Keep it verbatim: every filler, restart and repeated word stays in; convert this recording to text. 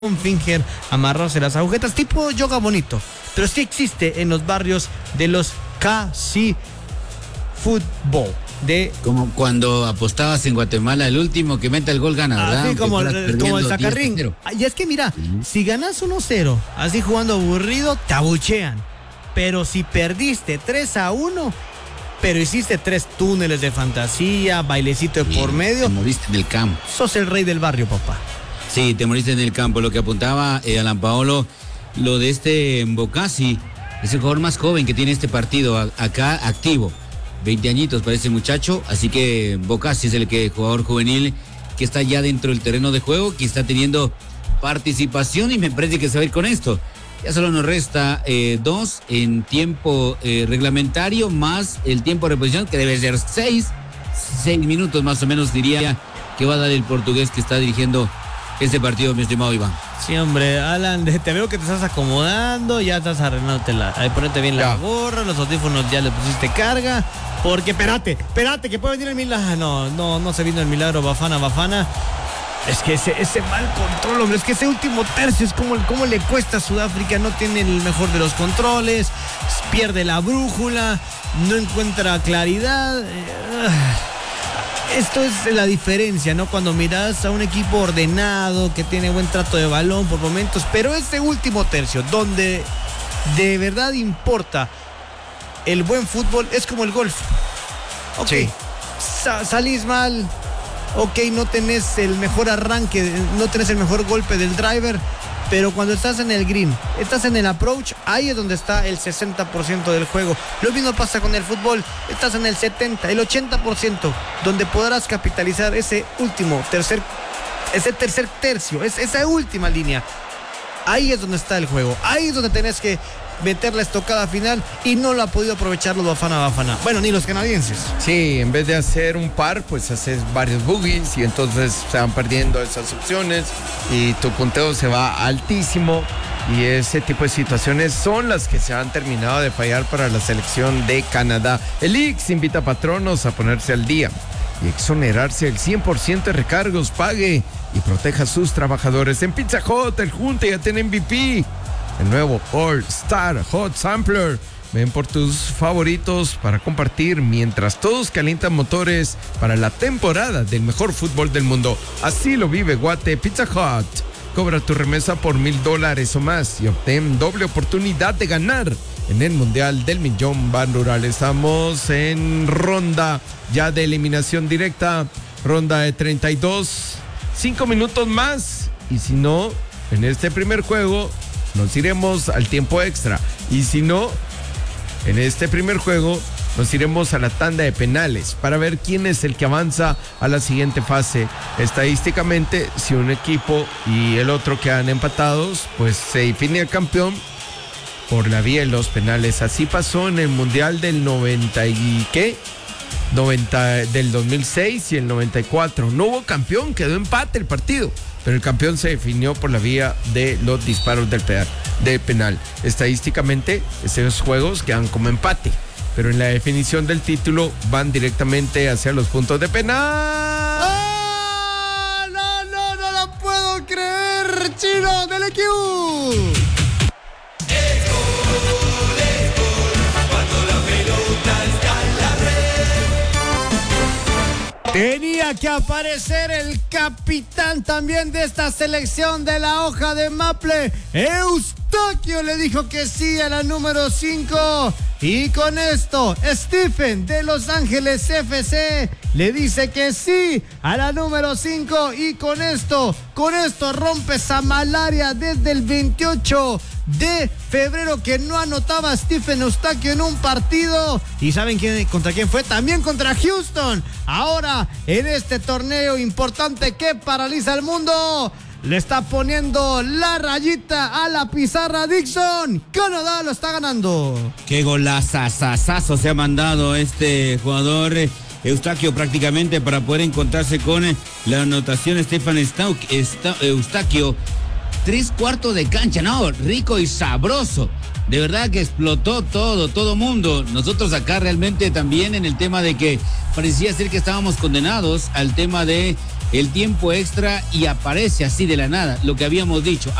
un finger amarrarse las agujetas, tipo yoga bonito, pero sí existe en los barrios de los casi fútbol. De... Como cuando apostabas en Guatemala, el último que meta el gol gana, ¿verdad? Así como, el, como el sacarrín. Y es que mira, uh-huh. si ganas uno cero, así jugando aburrido, te abuchean. Pero si perdiste tres a uno, pero hiciste tres túneles de fantasía, bailecito de por medio, te moriste en el campo. Sos el rey del barrio, papá. Sí, te moriste en el campo. Lo que apuntaba eh, Alan Paolo, lo de este Bocassi, es el jugador más joven que tiene este partido a, acá activo. veinte añitos para ese muchacho, así que Bocassi es el que jugador juvenil que está ya dentro del terreno de juego, que está teniendo participación y me parece que se va a ir con esto. Ya solo nos resta eh, dos en tiempo eh, reglamentario más el tiempo de reposición que debe ser seis, seis minutos más o menos diría que va a dar el portugués que está dirigiendo este partido, mi estimado Iván. Sí, hombre, Alan, te veo que te estás acomodando, ya estás arreglándote la, ahí ponete bien la gorra, los audífonos ya le pusiste carga, porque espérate, espérate, que puede venir el milagro. No, no, no se vino el milagro, Bafana, Bafana. Es que ese, ese mal control, hombre, es que ese último tercio es como, como le cuesta a Sudáfrica, no tiene el mejor de los controles, pierde la brújula, no encuentra claridad. Esto es la diferencia, ¿no? Cuando miras a un equipo ordenado, que tiene buen trato de balón por momentos, pero este último tercio, donde de verdad importa el buen fútbol, es como el golf. Ok, sí. Sa- salís mal, ok, no tenés el mejor arranque, no tenés el mejor golpe del driver, pero cuando estás en el green, estás en el approach, ahí es donde está el sesenta por ciento del juego. Lo mismo pasa con el fútbol, estás en el setenta, el ochenta por ciento, donde podrás capitalizar ese último, tercer, ese tercer tercio, es, esa última línea. Ahí es donde está el juego, ahí es donde tenés que meter la estocada final y no lo ha podido aprovechar los Bafana Bafana. Bueno, ni los canadienses. Sí, en vez de hacer un par, pues haces varios boogies y entonces se van perdiendo esas opciones y tu conteo se va altísimo y ese tipo de situaciones son las que se han terminado de fallar para la selección de Canadá. El I X invita a patronos a ponerse al día y exonerarse el cien por ciento de recargos, pague y proteja a sus trabajadores. En Pizza Hut, el Junte ya tiene M V P. El nuevo All Star Hot Sampler. Ven por tus favoritos para compartir mientras todos calientan motores para la temporada del mejor fútbol del mundo. Así lo vive Guate. Pizza Hut. Cobra tu remesa por mil dólares o más y obtén doble oportunidad de ganar en el Mundial del Millón Ban Rural. Estamos en ronda ya de eliminación directa. Ronda de treinta y dos. Cinco minutos más. Y si no, en este primer juego nos iremos al tiempo extra. Y si no, en este primer juego nos iremos a la tanda de penales para ver quién es el que avanza a la siguiente fase. Estadísticamente, si un equipo y el otro quedan empatados, pues se define el campeón por la vía de los penales. Así pasó en el Mundial del noventa y ¿qué? noventa, del dos mil seis y el noventa y cuatro. No hubo campeón, quedó empate el partido, pero el campeón se definió por la vía de los disparos del, pe- del penal. Estadísticamente, esos juegos quedan como empate, pero en la definición del título van directamente hacia los puntos de penal. ¡Ah! ¡No, no, no lo puedo creer! ¡Chino del equipo! Tenía que aparecer el capitán también de esta selección de la hoja de Maple. Eustaquio le dijo que sí a la número cinco. Y con esto, Stephen de Los Ángeles F C le dice que sí a la número cinco. Y con esto, con esto rompe esa malaria desde el veintiocho de febrero que no anotaba Stephen Eustaquio en un partido. ¿Y saben quién, contra quién fue? También contra Houston. Ahora, en este torneo importante que paraliza al mundo, le está poniendo la rayita a la pizarra Dixon. Canadá lo está ganando. Qué golazazazazo se ha mandado este jugador Eustaquio prácticamente para poder encontrarse con la anotación. Stefan Eustaquio, tres cuartos de cancha, no, rico y sabroso. De verdad que explotó todo, todo mundo. Nosotros acá realmente también en el tema de que parecía ser que estábamos condenados al tema de el tiempo extra y aparece así de la nada, lo que habíamos dicho.